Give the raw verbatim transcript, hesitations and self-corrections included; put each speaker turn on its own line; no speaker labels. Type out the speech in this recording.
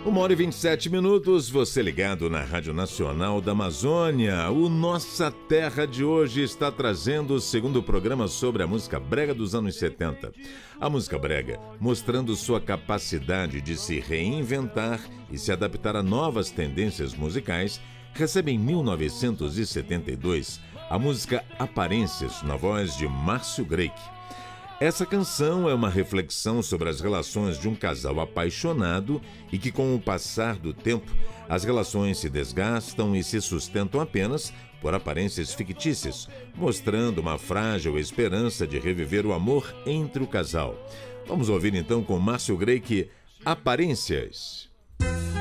Uma hora e vinte e sete minutos, você ligado na Rádio Nacional da Amazônia. O Nossa Terra de hoje está trazendo o segundo programa sobre a música brega dos anos setenta. A música brega, mostrando sua capacidade de se reinventar e se adaptar a novas tendências musicais, recebe em mil novecentos e setenta e dois a música Aparências, na voz de Márcio Greik. Essa canção é uma reflexão sobre as relações de um casal apaixonado e que, com o passar do tempo, as relações se desgastam e se sustentam apenas por aparências fictícias, mostrando uma frágil esperança de reviver o amor entre o casal. Vamos ouvir então com Márcio Greik, Aparências.